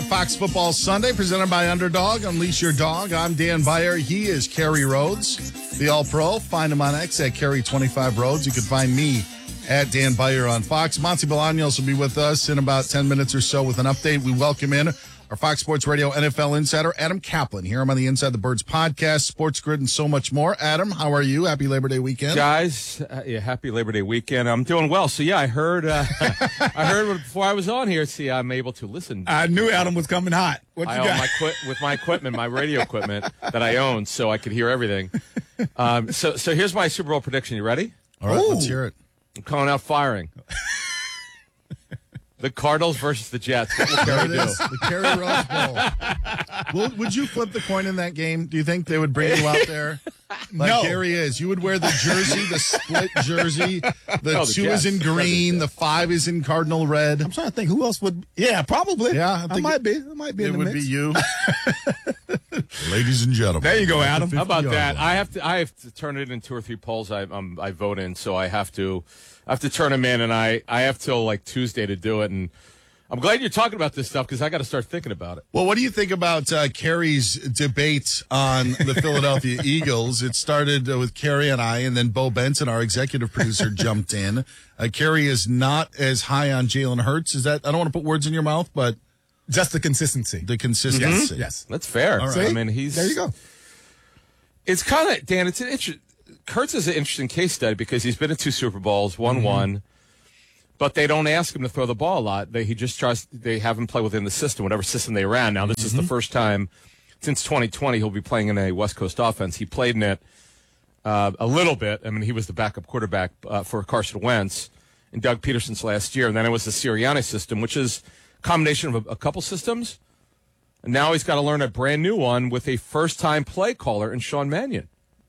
Fox Football Sunday, presented by Underdog. Unleash your dog. I'm Dan Beyer. He is Kerry Rhodes, the All-Pro. Find him on X at Kerry25Rhodes. You can find me at Dan Beyer on Fox. Monty Bolaños will be with us in about 10 minutes or so with an update. We welcome in our Fox Sports Radio NFL insider, Adam Kaplan. Hear him on the Inside the Birds podcast, Sports Grid, and so much more. Adam, how are you? Happy Labor Day weekend. Guys, happy Labor Day weekend. I'm doing well. So, I heard I heard before I was on here. See, I'm able to listen. I knew Adam was coming hot. What you got? With my equipment, my radio equipment that I own, so I could hear everything. So here's my Super Bowl prediction. You ready? All right, let's hear it. I'm calling out firing. The Cardinals versus the Jets. What will Kerry do? The Kerry Rose Bowl. Would you flip the coin in that game? Do you think they would bring you out there? Like No. Kerry is. You would wear the jersey, the split jersey. The 2 is in green. The 5 is in cardinal red. I'm trying to think who else would. Yeah, probably. Yeah, I might be. I might be. In It the would mix. be you. Ladies and gentlemen. There you go, Adam. How about that? I have to turn it in 2 or 3 polls I vote in, so I have to turn them in, and I have till like Tuesday to do it. And I'm glad you're talking about this stuff because I got to start thinking about it. Well, what do you think about Kerry's debate on the Philadelphia Eagles? It started with Kerry and I, and then Bo Benson, our executive producer, jumped in. Kerry is not as high on Jalen Hurts. Is that? I don't want to put words in your mouth, but Just the consistency. the consistency. Yes. That's fair. All right. See? I mean, There you go. It's kind of, Dan, it's an Kurtz is an interesting case study because he's been in 2 Super Bowls, won one, but they don't ask him to throw the ball a lot. They have him play within the system, whatever system they ran. Now, this is the first time since 2020 he'll be playing in a West Coast offense. He played in it a little bit. I mean, he was the backup quarterback for Carson Wentz and Doug Peterson's last year, and then it was the Sirianni system, which is a combination of a couple systems. And now he's got to learn a brand new one with a first-time play caller in Sean Mannion.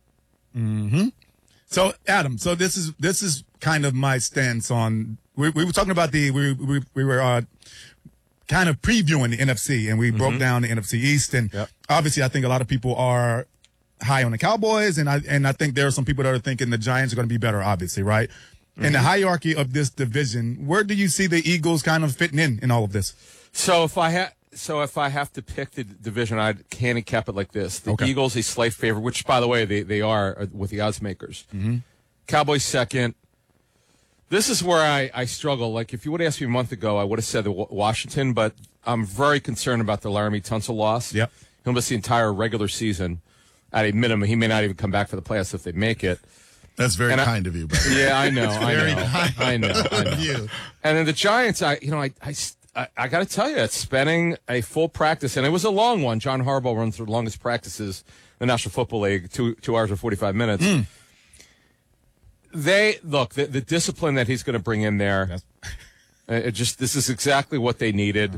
So, Adam, this is kind of my stance on. We were talking about we were kind of previewing the NFC, and we broke down the NFC East, and obviously, I think a lot of people are high on the Cowboys, and I think there are some people that are thinking the Giants are going to be better. Obviously, right? In the hierarchy of this division, where do you see the Eagles kind of fitting in all of this? So if I have to pick the division, I'd handicap it like this: the Eagles a slight favorite, which by the way they are with the odds makers. Cowboys second. This is where I struggle. Like if you would have asked me a month ago, I would have said Washington, but I'm very concerned about the Laramie Tunsil loss. Yep. He'll miss the entire regular season at a minimum. He may not even come back for the playoffs if they make it. That's very kind of you, buddy. Yeah, I know. I know. You. And then the Giants, I got to tell you, it's spending a full practice, and it was a long one. John Harbaugh runs the longest practices in the National Football League, 2 hours and 45 minutes. The discipline that he's going to bring in there. This is exactly what they needed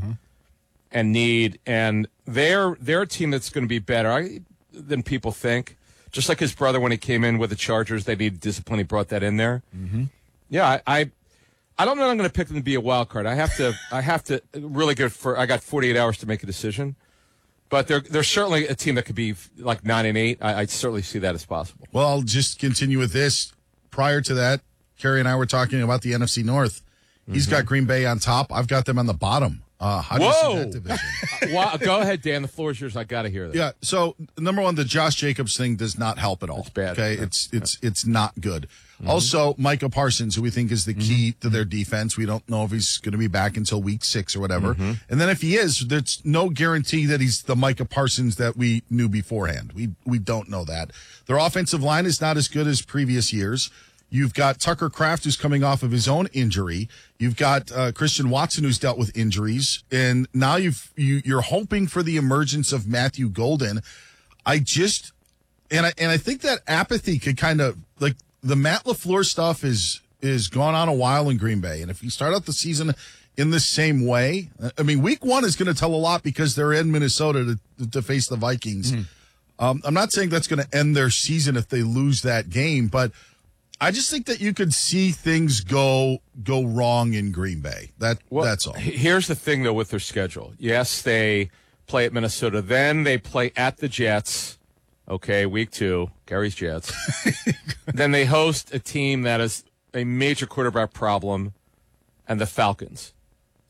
and they're a team that's going to be better than people think. Just like his brother when he came in with the Chargers, they needed discipline. He brought that in there. Yeah, I don't know. I'm going to pick them to be a wild card. I have to really good for. I got 48 hours to make a decision, but they're certainly a team that could be like 9-8. I certainly see that as possible. Well, I'll just continue with this. Prior to that, Kerry and I were talking about the NFC North. He's got Green Bay on top. I've got them on the bottom. How do you see that division? Go ahead, Dan. The floor is yours. I got to hear that. Yeah. So number one, the Josh Jacobs thing does not help at all. It's bad. Okay. It's not good. Also, Micah Parsons, who we think is the key to their defense. We don't know if he's going to be back until week 6 or whatever. And then if he is, there's no guarantee that he's the Micah Parsons that we knew beforehand. We don't know that. Their offensive line is not as good as previous years. You've got Tucker Kraft, who's coming off of his own injury. You've got Christian Watson, who's dealt with injuries, and now you're hoping for the emergence of Matthew Golden. I think that apathy could kind of like the Matt LaFleur stuff is gone on a while in Green Bay, and if you start out the season in the same way, I mean, week 1 is going to tell a lot because they're in Minnesota to face the Vikings. I'm not saying that's going to end their season if they lose that game, but I just think that you could see things go wrong in Green Bay. That's all. Here's the thing, though, with their schedule. Yes, they play at Minnesota. Then they play at the Jets. Okay, week 2, Gary's Jets. Then they host a team that is a major quarterback problem, and the Falcons.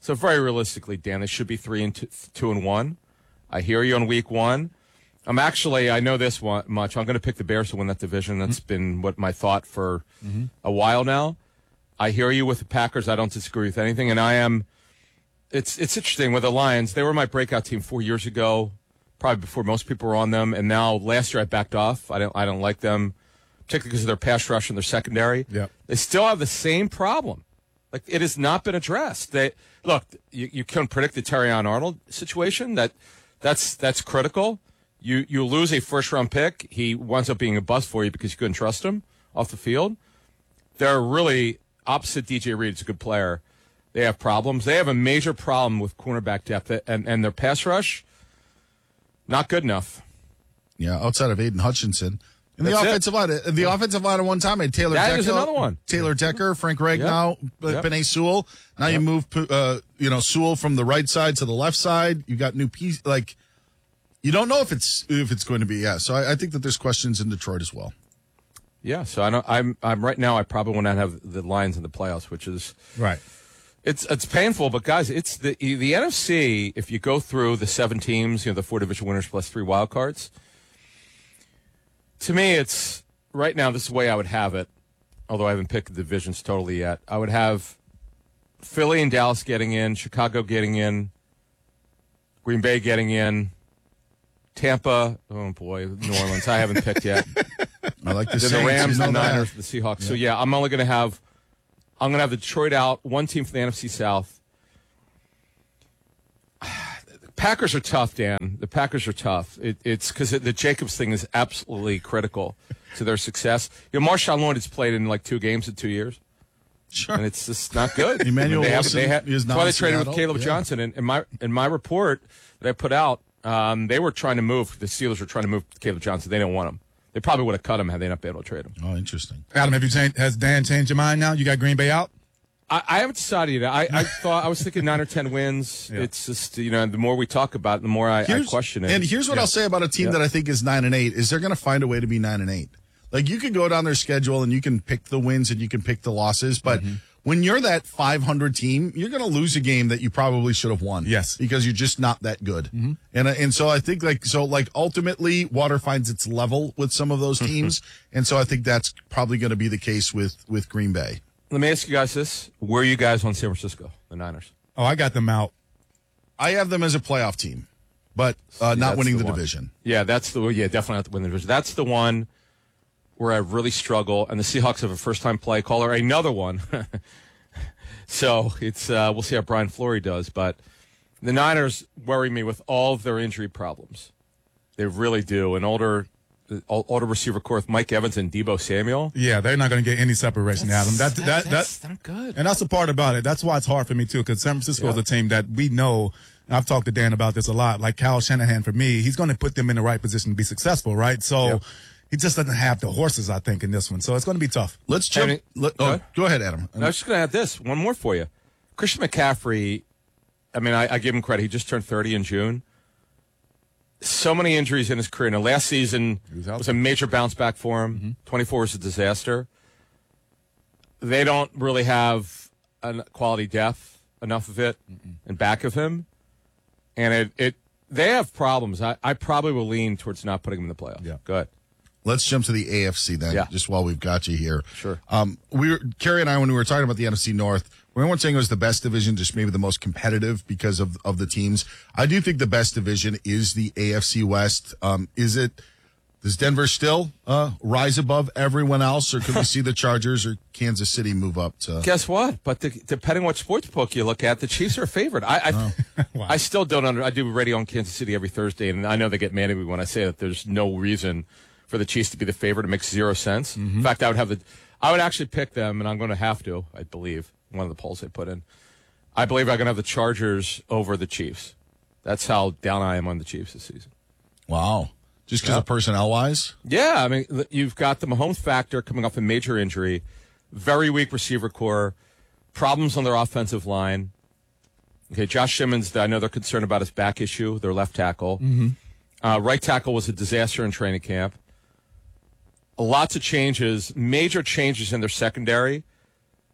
So very realistically, Dan, they should be 3-2-1. I hear you on week 1. I know this much. I'm going to pick the Bears to win that division. That's been what my thought for a while now. I hear you with the Packers. I don't disagree with anything, and I am. It's interesting with the Lions. They were my breakout team 4 years ago, probably before most people were on them, and now last year I backed off. I don't like them, particularly because of their pass rush and their secondary. Yep. They still have the same problem. Like, it has not been addressed. You couldn't predict the Terrion Arnold situation. That's critical. You lose a first-round pick. He winds up being a bust for you because you couldn't trust him off the field. They're really opposite DJ Reed. It's a good player. They have problems. They have a major problem with cornerback depth, and their pass rush, not good enough. Yeah, outside of Aiden Hutchinson. And the offensive line, at one time had Taylor That Decker. is another one. Taylor Decker, Frank Ragnow, Yep. Penei Sewell. Now you move, Sewell from the right side to the left side. You got new piece. Like, you don't know if it's going to be. Yeah, so I think that there's questions in Detroit as well. Yeah, so I'm right now. I probably want to have the Lions in the playoffs, which is Right. It's painful, but guys, it's the NFC. If you go through the 7 teams, the 4 division winners plus 3 wild cards. To me, it's right now. This is the way I would have it. Although I haven't picked the divisions totally yet, I would have Philly and Dallas getting in, Chicago getting in, Green Bay getting in, Tampa. Oh boy, New Orleans. I haven't picked yet. I like the Then Saints, the Rams, you know the that. Niners, the Seahawks. So yeah, I'm going to have Detroit out, one team from the NFC South. Packers are tough, Dan. The Packers are tough. It's because the Jacobs thing is absolutely critical to their success. Marshawn Lynch has played in like 2 games in 2 years. Sure. And it's just not good. Emmanuel Wilson is that's why they traded with non-Seattle. Caleb Yeah. Johnson. And in my report that I put out, they were trying to move. The Steelers were trying to move Caleb Johnson. They didn't want him. They probably would have cut him had they not been able to trade him. Oh, interesting. Adam, has Dan changed your mind now? You got Green Bay out? I haven't decided yet. I was thinking 9 or 10 wins. Yeah. It's just the more we talk about it, the more I question it. And here's what I'll say about a team that I think is 9-8 is they're going to find a way to be 9-8. Like, you can go down their schedule and you can pick the wins and you can pick the losses, but when you're that 500 team, you're going to lose a game that you probably should have won. Yes. Because you're just not that good. And so I think ultimately water finds its level with some of those teams. And so I think that's probably going to be the case with Green Bay. Let me ask you guys this. Where are you guys on San Francisco, the Niners? Oh, I got them out. I have them as a playoff team, but not that's winning the the one. division. Yeah, definitely not to win the division. That's the one where I really struggle, and the Seahawks have a first-time play caller, another one. So it's we'll see how Brian Fleury does, but the Niners worry me with all of their injury problems. They really do. An older receiver core with Mike Evans and Deebo Samuel. Yeah, they're not going to get any separation, Adam. That's not good. And that's the part about it. That's why it's hard for me, too, because San Francisco is a team that we know, and I've talked to Dan about this a lot, like Kyle Shanahan, for me, he's going to put them in the right position to be successful, right? So he just doesn't have the horses, I think, in this one. So it's going to be tough. Let's jump. Go ahead, Adam. I was just going to add this. One more for you. Christian McCaffrey, I give him credit. He just turned 30 in June. So many injuries in his career. Now, last season was a major bounce back for him. 24 was a disaster. They don't really have quality depth, enough of it, in back of him. And they have problems. I probably will lean towards not putting him in the playoffs. Yeah. Go ahead. Let's jump to the AFC then, just while we've got you here. Sure. Carrie and I, when we were talking about the NFC North, we weren't saying it was the best division, just maybe the most competitive because of the teams. I do think the best division is the AFC West. Does Denver still rise above everyone else, or could we see the Chargers or Kansas City move up to? Guess what? But depending what sports book you look at, the Chiefs are a favorite. I still don't I do radio on Kansas City every Thursday, and I know they get mad at me when I say that there's no reason for the Chiefs to be the favorite. It makes zero sense. In fact, I would actually pick them, and I'm going to have to, I believe, one of the polls they put in. I believe I'm going to have the Chargers over the Chiefs. That's how down I am on the Chiefs this season. Wow. Just because of personnel-wise? Yeah, you've got the Mahomes factor coming off a major injury, very weak receiver core, problems on their offensive line. Okay, Josh Simmons, I know they're concerned about his back issue, their left tackle. Right tackle was a disaster in training camp. Lots of changes, major changes in their secondary.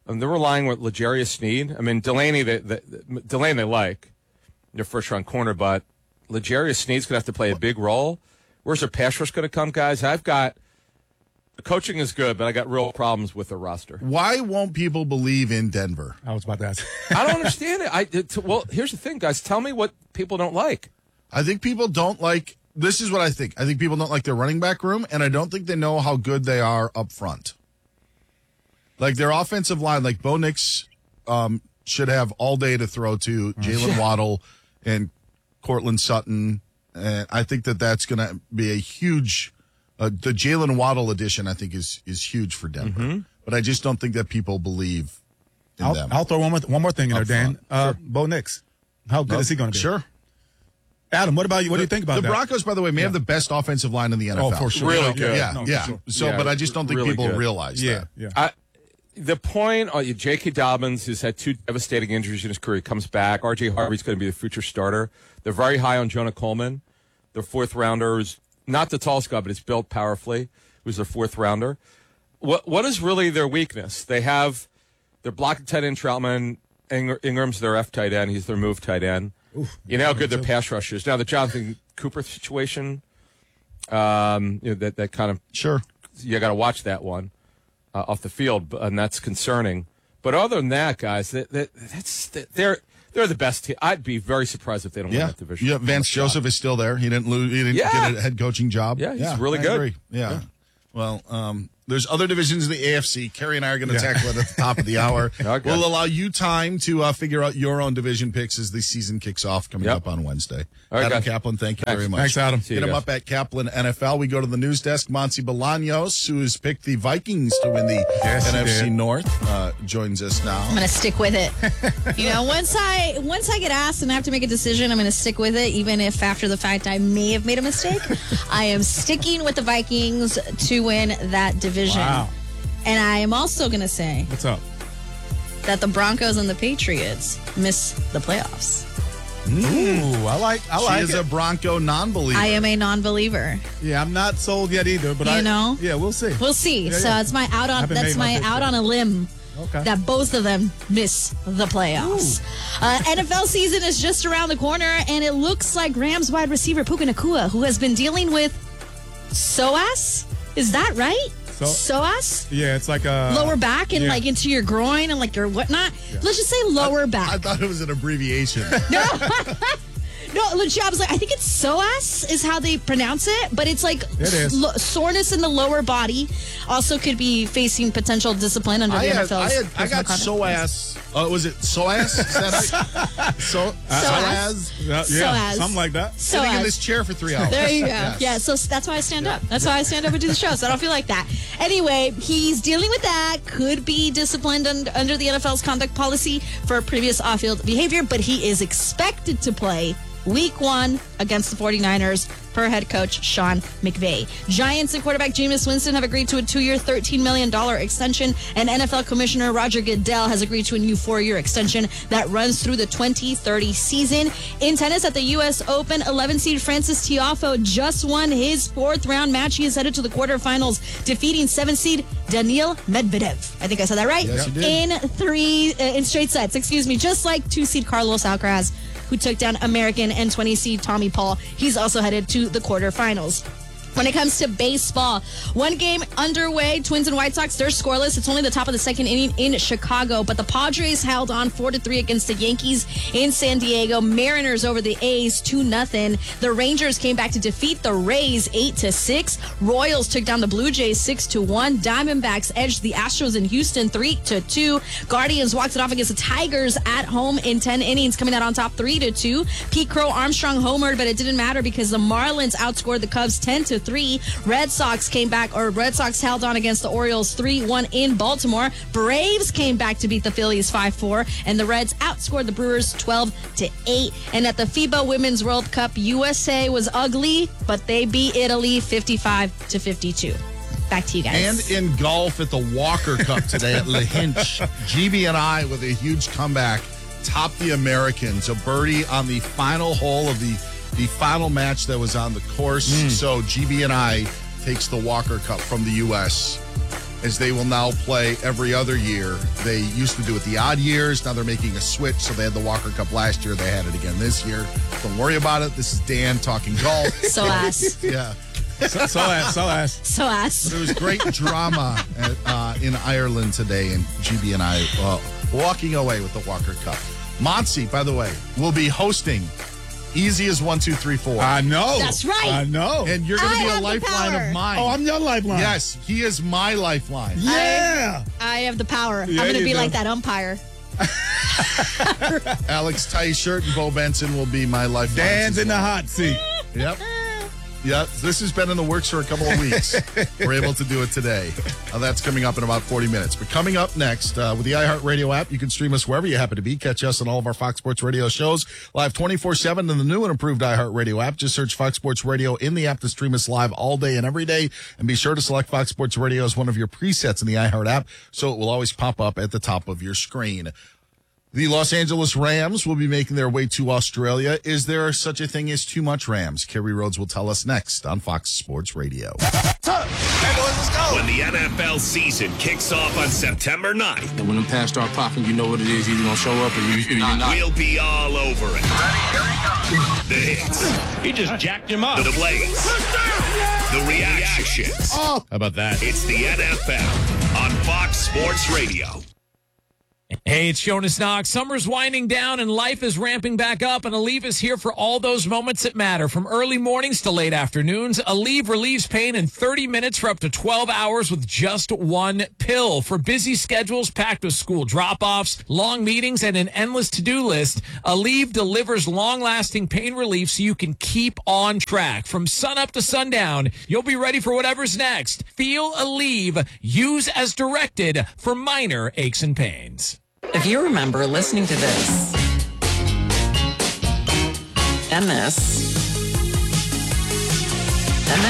they're relying with L'Jarius Sneed. I mean, Delaney they like their first-round corner, but L'Jarius Sneed's going to have to play a big role. Where's their pass rush going to come, guys? The coaching is good, but I got real problems with the roster. Why won't people believe in Denver? I was about to ask. I don't understand it. Well, here's the thing, guys. Tell me what people don't like. I think people don't like. This is what I think. I think people don't like their running back room, and I don't think they know how good they are up front. Like their offensive line, like Bo Nix should have all day to throw to Jalen Waddle and Cortland Sutton. And I think that's going to be a huge, the Jalen Waddle addition, I think, is huge for Denver. Mm-hmm. But I just don't think that people believe in them. I'll throw one more thing in there, Dan. Sure. Bo Nix. How good is he going to be? Sure. Adam, what about you? What do you think about the that? Broncos, by the way, may have the best offensive line in the NFL. Oh, for sure. Really good. Yeah, No, yeah. for sure. So, Yeah, but I just don't think really people good. realize that. Yeah. The point, J.K. Dobbins has had 2 devastating injuries in his career. He comes back. R.J. Harvey's going to be the future starter. They're very high on Jonah Coleman. Their 4th rounder is not the tallest guy, but he's built powerfully. Who's their 4th rounder? What is really their weakness? They're blocking tight end Troutman. Ingram's their F tight end. He's their move tight end. Oof. You know how good their pass rush is. Now the Jonathan Cooper situation, that kind of Sure. you got to watch that one off the field, and that's concerning. But other than that, guys, they're the best team. I'd be very surprised if they don't win that division. Yeah, Vance Joseph is still there. He didn't lose. He didn't get a head coaching job. Yeah, he's really good. I agree. Yeah. Well, there's other divisions in the AFC. Kerry and I are going to tackle it at the top of the hour. Okay. We'll allow you time to figure out your own division picks as the season kicks off coming up on Wednesday. All right, Adam guys. Kaplan, thank you Thanks. very much. Thanks, Adam. See you Hit him guys. up at Kaplan NFL. We go to the news desk. Monty Bolaños, who has picked the Vikings to win the Yes, he NFC did. North, joins us now. I'm gonna stick with it. Once I get asked and I have to make a decision, I'm gonna stick with it, even if after the fact I may have made a mistake. I am sticking with the Vikings to win that division. Wow. And I am also gonna say What's up? that the Broncos and the Patriots miss the playoffs. Ooh, I like She is it. a Bronco non-believer. I am a non-believer. Yeah, I'm not sold yet either, but Yeah, we'll see. We'll see. Yeah, So yeah. it's my out on Haven't that's made my my pick out yet. on a limb. Okay. That both of them miss the playoffs. NFL season is just around the corner, and it looks like Rams wide receiver Puka Nacua, who has been dealing with psoas, is that right? Psoas? Yeah, it's like a Lower back and like into your groin and like your whatnot. Let's just say lower I back. thought it was an abbreviation. No, legit, I was like, I think it's psoas is how they pronounce it, but it's like It is. soreness in the lower body. Also could be facing potential discipline under the NFL's I personal got conduct. SOAS. Was it SOAS? Is that right? SOAS? yeah, Soaz. something like that. Sitting in Psoas. this chair for 3 hours. There you go. Yes. Yeah, so that's why I stand up. That's why I stand up and do the show, so I don't feel like that. Anyway, he's dealing with that. Could be disciplined under the NFL's conduct policy for previous off-field behavior, but he is expected to play Week 1 against the 49ers per head coach Sean McVay. Giants and quarterback Jameis Winston have agreed to a 2-year, $13 million extension, and NFL Commissioner Roger Goodell has agreed to a new 4-year extension that runs through the 2030 season. In tennis at the U.S. Open, 11-seed Francis Tiafoe just won his 4th-round match. He is headed to the quarterfinals, defeating 7-seed Daniil Medvedev. I think I said that right? Yes, you did. In straight sets, just like 2-seed Carlos Alcaraz, who took down American and 20-seed Tommy Paul. He's also headed to the quarterfinals. When it comes to baseball, one game underway. Twins and White Sox, they're scoreless. It's only the top of the 2nd inning in Chicago, but the Padres held on 4-3 against the Yankees in San Diego. Mariners over the A's 2-0. The Rangers came back to defeat the Rays 8-6. Royals took down the Blue Jays 6-1. Diamondbacks edged the Astros in Houston 3-2. Guardians walked it off against the Tigers at home in 10 innings, coming out on top 3-2. Pete Crow Armstrong homered, but it didn't matter because the Marlins outscored the Cubs 10-3. Red Sox held on against the Orioles 3-1 in Baltimore. Braves came back to beat the Phillies 5-4, and the Reds outscored the Brewers 12-8. And at the FIBA Women's World Cup, USA was ugly, but they beat Italy 55-52. Back to you guys. And in golf at the Walker Cup today at La Hinch, GB&I with a huge comeback topped the Americans. A birdie on the final hole of the final match that was on the course. So GB&I takes the Walker Cup from the U.S. as they will now play every other year. They used to do it the odd years. Now they're making a switch. So they had the Walker Cup last year. They had it again this year. Don't worry about it. This is Dan talking golf. So ass. Yeah. So ass. There was great drama in Ireland today, and GB and I walking away with the Walker Cup. Monsey, by the way, will be hosting Easy as 1, 2, 3, 4. I know. That's right. I know. And you're going to I be a have the lifeline power. of mine. Oh, I'm your lifeline. Yes, he is my lifeline. Yeah. I have the power. Yeah, I'm going to you be do. like that umpire. Alex Tyshirt and Bo Benson will be my lifeline. Dan's in the hot seat. Yep. Yeah, this has been in the works for a couple of weeks. We're able to do it today. That's coming up in about 40 minutes. But coming up next, with the iHeartRadio app, you can stream us wherever you happen to be. Catch us on all of our Fox Sports Radio shows live 24/7 in the new and improved iHeartRadio app. Just search Fox Sports Radio in the app to stream us live all day and every day. And be sure to select Fox Sports Radio as one of your presets in the iHeart app, so it will always pop up at the top of your screen. The Los Angeles Rams will be making their way to Australia. Is there such a thing as too much Rams? Kerry Rhodes will tell us next on Fox Sports Radio. When the NFL season kicks off on September 9th, And when them pass start popping, you know what it is. You're either going to show up or you're not. we'll be all over it. The hits, He just jacked him up. the plays, the reactions. How about that? It's the NFL on Fox Sports Radio. Hey, it's Jonas Knox. Summer's winding down and life is ramping back up, and Aleve is here for all those moments that matter. From early mornings to late afternoons, Aleve relieves pain in 30 minutes for up to 12 hours with just one pill. For busy schedules packed with school drop-offs, long meetings, and an endless to-do list, Aleve delivers long-lasting pain relief so you can keep on track. From sunup to sundown, you'll be ready for whatever's next. Feel Aleve. Use as directed for minor aches and pains. If you remember listening to this and this and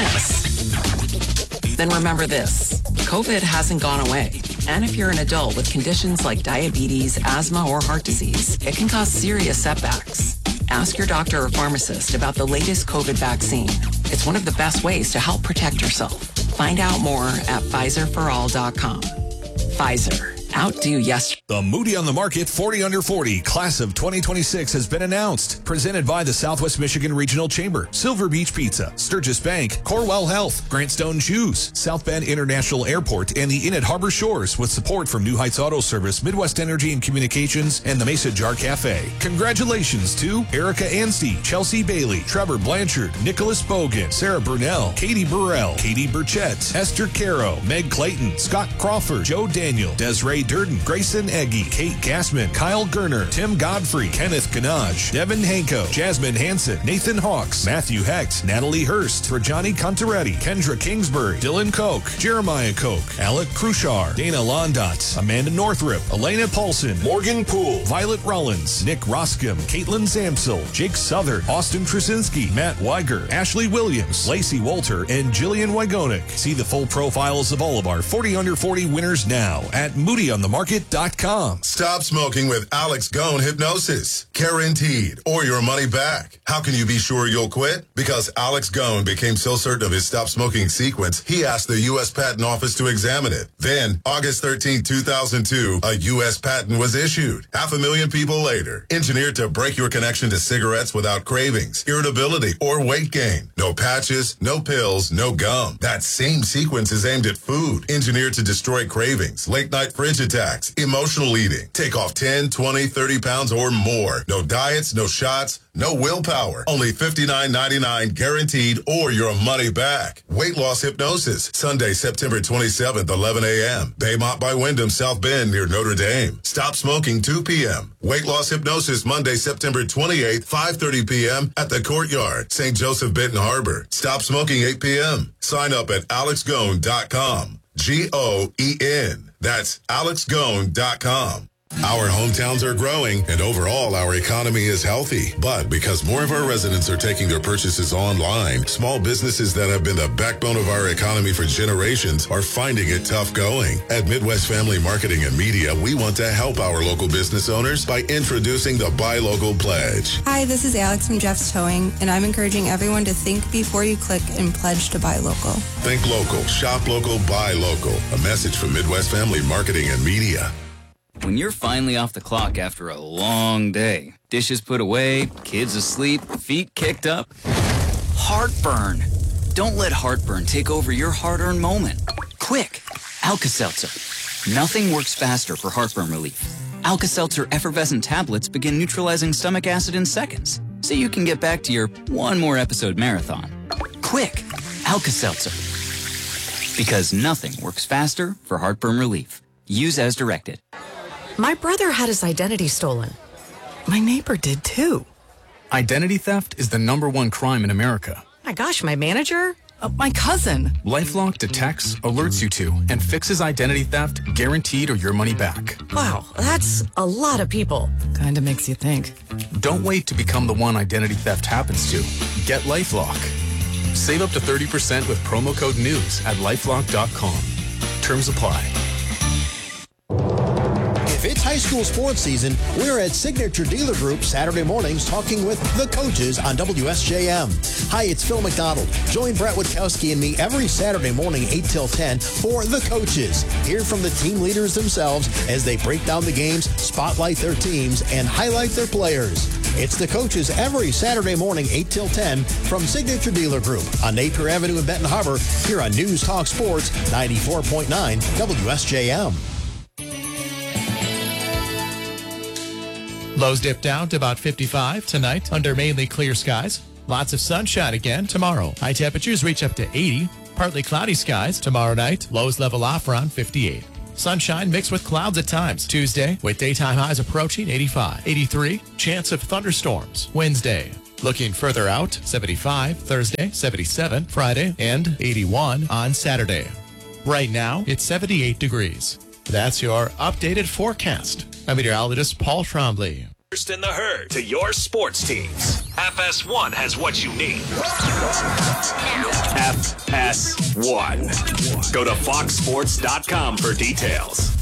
this, then remember this. COVID hasn't gone away. And if you're an adult with conditions like diabetes, asthma, or heart disease, it can cause serious setbacks. Ask your doctor or pharmacist about the latest COVID vaccine. It's one of the best ways to help protect yourself. Find out more at PfizerForAll.com. Pfizer. Outdo yesterday. The Moody on the Market 40 Under 40 Class of 2026 has been announced. Presented by the Southwest Michigan Regional Chamber, Silver Beach Pizza, Sturgis Bank, Corwell Health, Grant Stone Shoes, South Bend International Airport, and the Inn at Harbor Shores with support from New Heights Auto Service, Midwest Energy and Communications, and the Mesa Jar Cafe. Congratulations to Erica Anstey, Chelsea Bailey, Trevor Blanchard, Nicholas Bogan, Sarah Brunell, Katie Burrell, Katie Burchett, Esther Caro, Meg Clayton, Scott Crawford, Joe Daniel, Desiree Durden, Grayson Eggy, Kate Gassman, Kyle Gerner, Tim Godfrey, Kenneth Ganaj, Devin Hanko, Jasmine Hansen, Nathan Hawks, Matthew Hecht, Natalie Hurst, Rajani Contaretti, Kendra Kingsbury, Dylan Koch, Jeremiah Koch, Alec Cruchar, Dana Londot, Amanda Northrop, Elena Paulson, Morgan Poole, Violet Rollins, Nick Roscom, Caitlin Zamsel, Jake Southern, Austin Trusinski, Matt Weiger, Ashley Williams, Lacey Walter, and Jillian Wygonik. See the full profiles of all of our 40 Under 40 winners now at MoodyOnTheMarket.com. Stop smoking with Alex Gone Hypnosis. Guaranteed, or your money back. How can you be sure you'll quit? Because Alex Gone became so certain of his stop smoking sequence, he asked the U.S. Patent Office to examine it. Then, August 13, 2002, a U.S. patent was issued. 500,000 people later, engineered to break your connection to cigarettes without cravings, irritability, or weight gain. No patches, no pills, no gum. That same sequence is aimed at food, engineered to destroy cravings, late-night fridge attacks, emotional eating. Take off 10, 20, 30 pounds or more. No diets, no shots, no willpower. Only $59.99 guaranteed or your money back. Weight loss hypnosis. Sunday, September 27th, 11 a.m. Baymont by Wyndham, South Bend near Notre Dame. Stop smoking 2 p.m. Weight loss hypnosis Monday, September 28th, 5:30 p.m. at the Courtyard, St. Joseph, Benton Harbor. Stop smoking 8 p.m. Sign up at alexgone.com. G-O-E-N. That's alexgone.com. Our hometowns are growing, and overall, our economy is healthy. But because more of our residents are taking their purchases online, small businesses that have been the backbone of our economy for generations are finding it tough going. At Midwest Family Marketing and Media, we want to help our local business owners by introducing the Buy Local Pledge. Hi, this is Alex from Jeff's Towing, and I'm encouraging everyone to think before you click and pledge to buy local. Think local, shop local, buy local. A message from Midwest Family Marketing and Media. When you're finally off the clock after a long day, dishes put away, kids asleep, feet kicked up, heartburn. Don't let heartburn take over your hard-earned moment. Quick, Alka-Seltzer. Nothing works faster for heartburn relief. Alka-Seltzer effervescent tablets begin neutralizing stomach acid in seconds, so you can get back to your one more episode marathon. Quick, Alka-Seltzer. Because nothing works faster for heartburn relief. Use as directed. My brother had his identity stolen. My neighbor did too. Identity theft is the #1 crime in America. My gosh, my manager? My cousin. LifeLock detects, alerts you to, and fixes identity theft guaranteed or your money back. Wow, that's a lot of people. Kinda makes you think. Don't wait to become the one identity theft happens to. Get LifeLock. Save up to 30% with promo code NEWS at LifeLock.com. Terms apply. If it's high school sports season, we're at Signature Dealer Group Saturday mornings talking with the coaches on WSJM. Hi, it's Phil McDonald. Join Brett Witkowski and me every Saturday morning, 8 till 10, for the coaches. Hear from the team leaders themselves as they break down the games, spotlight their teams, and highlight their players. It's the coaches every Saturday morning, 8 till 10, from Signature Dealer Group on Napier Avenue in Benton Harbor, here on News Talk Sports 94.9 WSJM. Lows dip down to about 55 tonight under mainly clear skies. Lots of sunshine again tomorrow. High temperatures reach up to 80. Partly cloudy skies tomorrow night. Lows level off around 58. Sunshine mixed with clouds at times. Tuesday with daytime highs approaching 85. 83. Chance of thunderstorms. Wednesday. Looking further out, 75 Thursday, 77 Friday, and 81 on Saturday. Right now, it's 78 degrees. That's your updated forecast. I'm meteorologist Paul Trombley. First in the herd to your sports teams. FS1 has what you need. FS1. Go to foxsports.com for details.